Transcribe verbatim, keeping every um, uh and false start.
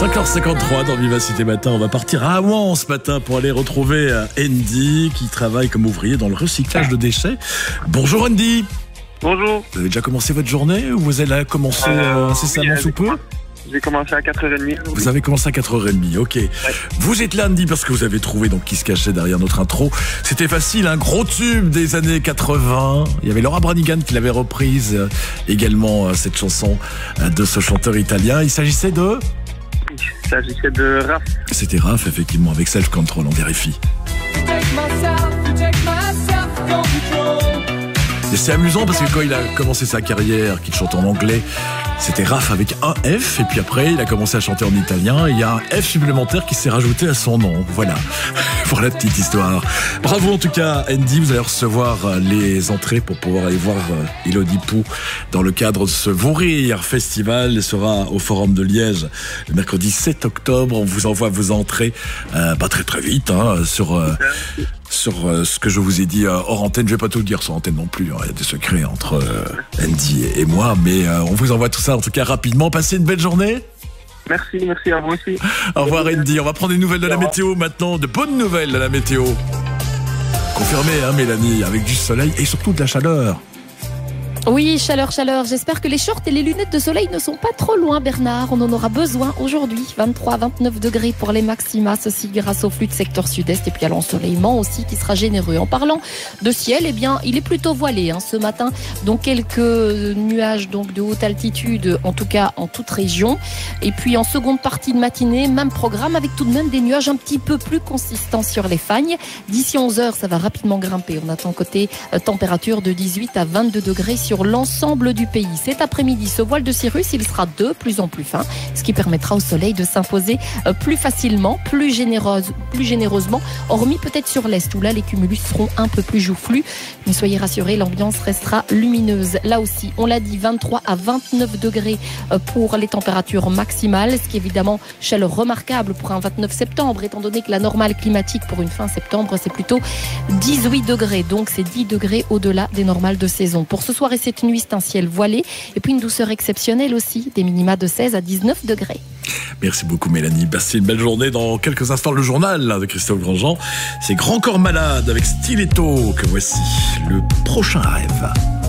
cinq heures cinquante-trois dans Vivacité Matin. On va partir à Rouen ce matin pour aller retrouver Andy qui travaille comme ouvrier dans le recyclage de déchets. Bonjour Andy. Bonjour. Vous avez déjà commencé votre journée ou vous allez commencer euh, incessamment oui, sous peu? J'ai commencé à quatre heures trente. Vous avez commencé à quatre heures trente, ok. Ouais. Vous êtes là, Andy, parce que vous avez trouvé donc qui se cachait derrière notre intro. C'était facile, un gros tube des années quatre-vingts. Il y avait Laura Branigan qui l'avait reprise euh, également, euh, cette chanson euh, de ce chanteur italien. Il s'agissait de... Il s'agissait de Raph. C'était Raph, effectivement, avec Self Control, on vérifie. Et c'est amusant parce que quand il a commencé sa carrière, qu'il chante en anglais, c'était Raph avec un F, et puis après il a commencé à chanter en italien, et il y a un F supplémentaire qui s'est rajouté à son nom. Voilà, pour la petite histoire. Bravo en tout cas Andy, vous allez recevoir les entrées pour pouvoir aller voir Elodie Pou dans le cadre de ce Vaurir Festival. Il sera au Forum de Liège le mercredi sept octobre. On vous envoie vos entrées euh, bah, très très vite hein, sur... Euh, sur euh, ce que je vous ai dit euh, hors antenne. Je vais pas tout dire sur antenne non plus, hein. Il y a des secrets entre euh, Andy et, et moi, mais euh, on vous envoie tout ça en tout cas rapidement. Passez une belle journée. Merci, merci à vous aussi. Au revoir Andy. On va prendre des nouvelles de la météo maintenant, de bonnes nouvelles de la météo. Confirmé hein Mélanie, avec du soleil et surtout de la chaleur. Oui, chaleur, chaleur. J'espère que les shorts et les lunettes de soleil ne sont pas trop loin, Bernard. On en aura besoin aujourd'hui. vingt-trois à vingt-neuf degrés pour les maxima, ceci grâce au flux de secteur sud-est et puis à l'ensoleillement aussi qui sera généreux. En parlant de ciel, eh bien, il est plutôt voilé hein, ce matin. Donc quelques nuages donc de haute altitude, en tout cas en toute région. Et puis en seconde partie de matinée, même programme avec tout de même des nuages un petit peu plus consistants sur les fagnes. D'ici onze heures, ça va rapidement grimper. On attend côté euh, température de dix-huit à vingt-deux degrés sur sur l'ensemble du pays. Cet après-midi, ce voile de cirrus, il sera de plus en plus fin, ce qui permettra au soleil de s'imposer plus facilement, plus, généreuse, plus généreusement, hormis peut-être sur l'est, où là, les cumulus seront un peu plus joufflus. Mais soyez rassurés, l'ambiance restera lumineuse. Là aussi, on l'a dit, vingt-trois à vingt-neuf degrés pour les températures maximales, ce qui est évidemment chaleur remarquable pour un vingt-neuf septembre, étant donné que la normale climatique pour une fin septembre, c'est plutôt dix-huit degrés. Donc, c'est dix degrés au-delà des normales de saison. Pour ce soir et cette nuit, c'est un ciel voilé et puis une douceur exceptionnelle aussi, des minima de seize à dix-neuf degrés. Merci beaucoup Mélanie, passez une belle journée. Dans quelques instants, le journal là, de Christophe Grandjean. C'est Grand Corps Malade avec Stiletto que voici, le prochain rêve.